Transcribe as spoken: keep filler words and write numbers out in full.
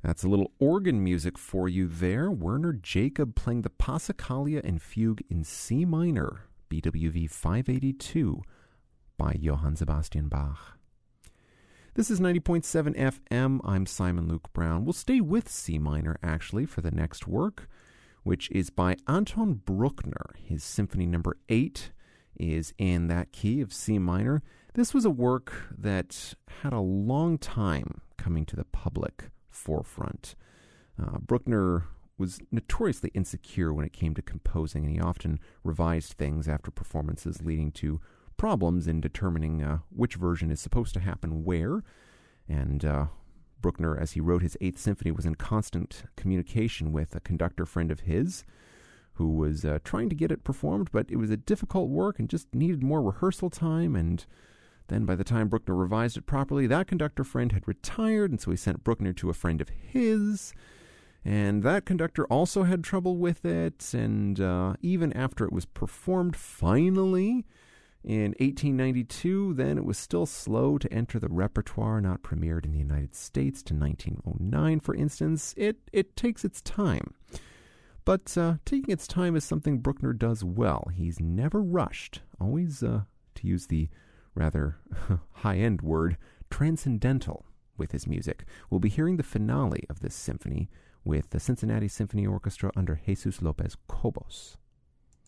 That's a little organ music for you there. Werner Jacob playing the Passacaglia and Fugue in C minor, B W V five eighty-two, by Johann Sebastian Bach. This is ninety point seven F M. I'm Simon Luke Brown. We'll stay with C minor, actually, for the next work, which is by Anton Bruckner. His Symphony Number eight is in that key of C minor. This was a work that had a long time coming to the public forefront. Uh, Bruckner was notoriously insecure when it came to composing, and he often revised things after performances, leading to problems in determining uh, which version is supposed to happen where. And uh, Bruckner, as he wrote his Eighth Symphony, was in constant communication with a conductor friend of his who was uh, trying to get it performed, but it was a difficult work and just needed more rehearsal time. And then by the time Bruckner revised it properly, that conductor friend had retired, and so he sent Bruckner to a friend of his. And that conductor also had trouble with it, and uh, even after it was performed finally in eighteen ninety-two, then it was still slow to enter the repertoire, not premiered in the United States to nineteen oh nine, for instance. It, it takes its time. But uh, taking its time is something Bruckner does well. He's never rushed, always, uh, to use the rather high-end word, transcendental with his music. We'll be hearing the finale of this symphony with the Cincinnati Symphony Orchestra under Jesus Lopez Cobos.